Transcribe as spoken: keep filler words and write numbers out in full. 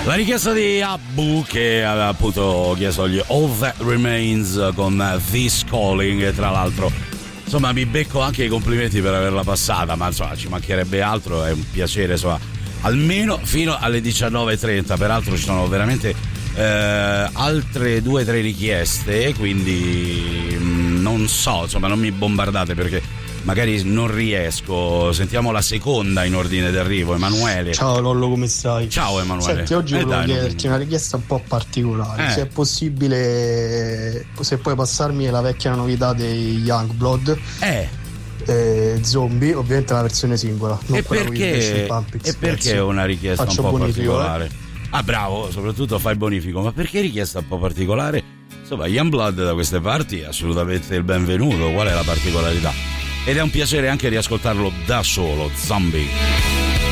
La richiesta di Abu, che aveva appunto chiesto gli All That Remains con This Calling, e tra l'altro insomma mi becco anche i complimenti per averla passata, ma insomma ci mancherebbe altro, è un piacere insomma almeno fino alle diciannove e trenta. Peraltro ci sono veramente eh, altre due o tre richieste, quindi mh, non so, insomma non mi bombardate perché magari non riesco. Sentiamo la seconda in ordine d'arrivo. Emanuele. Ciao Lollo, come stai? Ciao Emanuele. Senti, oggi eh volevo dai, chiederti non... una richiesta un po' particolare, eh. se è possibile, se puoi passarmi la vecchia novità dei Youngblood. Eh Eh, zombie, ovviamente la versione singola, non e quella perché, con i e perché è una richiesta Faccio un po' bonifico, particolare? Eh? Ah bravo, soprattutto fai bonifico. Ma perché richiesta un po' particolare? Insomma, Youngblood da queste parti è assolutamente il benvenuto. Qual è la particolarità? Ed è un piacere anche riascoltarlo da solo. Zombie.